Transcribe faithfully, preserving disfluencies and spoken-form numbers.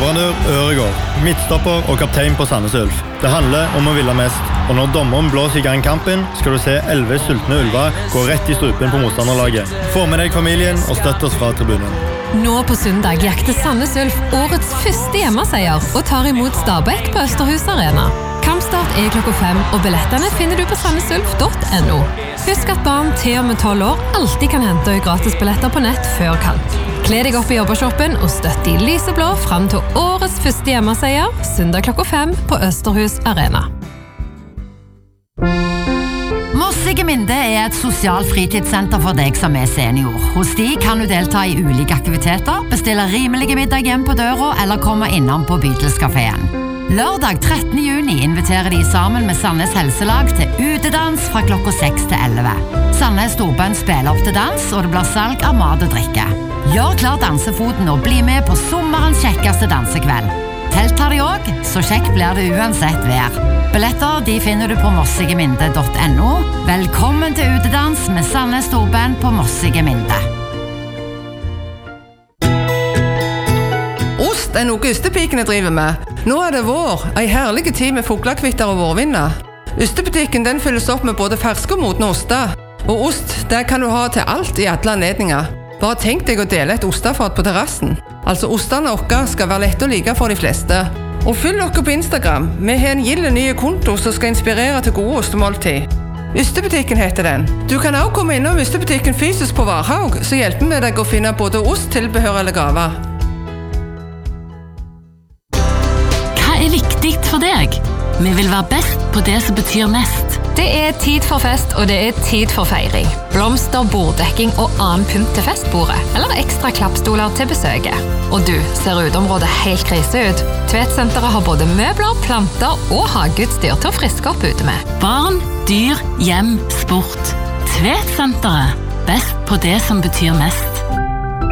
Hovedbrandør Øregård, midtstopper og kaptein på Sandnes Ulf. Det handler om å ville mest, og når dommeren blåser i gang kampen, skal du se elleve sultne ulver gå rett i strupen på motstanderlaget. Få med deg familien og støtt oss fra tribunen. Nå på søndag jakter Sandnes Ulf årets første hjemmeseier og tar imot Stabæk på Østerhus Arena. Kampstart er klokka fem, og billettene finner du på sandesulf punktum no. Husk at barn til og med tolv år alltid kan hente gratisbilletter på nett før kamp. Kle deg opp i jobbershoppen og støtt de lyseblå fram til årets første hjemmeseier, søndag klokka fem på Østerhus Arena. Mossige Minde er et sosialt fritidssenter for deg som er senior. Hos de kan du delta i ulike aktiviteter, bestille rimelige middag hjem på døra eller komme innom på Bydelskaféen. Lørdag trettende juni inviterer de sammen med Sandnes Helselag til utedans fra klokka seks til elleve. Sandnes Storbønn spiller opp til dans, og det blir salg av mat og drikke. Gjør klar dansefoten og bli med på sommerens kjekkeste dansekveld. Telt har de også, så kjekk blir det uansett vær. Billetter de finner du på mossigeminde punktum no. Velkommen til utedans med Sandnes Storbønn på Mossigeminde. Ost er noe ystepikene driver med. Nå er det vår, ei herlig tid med fuglakvitter og vårvinner. Ystebutikken den fylles opp med både ferske og modne oster. Og ost, det kan du ha til alt i alle anledninger. Bare tenk deg å dele et ostefat på terrassen. Altså ostene våre skal være lett å like for de fleste. Og følg dere på Instagram. Vi har en gilde nye konto som skal inspirere til gode ostemåltid. Ystebutikken heter den. Du kan også komme innom Ystebutikken fysisk på Varhaug, så hjelper vi deg å finne både ost, tilbehør eller gaver. Hva er viktig for deg? Vi vil være best på det som betyr mest. Det er tid for fest, og det er tid for feiring. Blomster, borddekking og annen pynt til festbordet, eller ekstra klappstoler til besøket. Og du, ser uteområdet helt krise ut? Tvedsenteret har både møbler, planter og hageutstyr til å friske opp ute med. Barn, dyr, hjem, sport. Tvedsenteret. Best på det som betyr mest.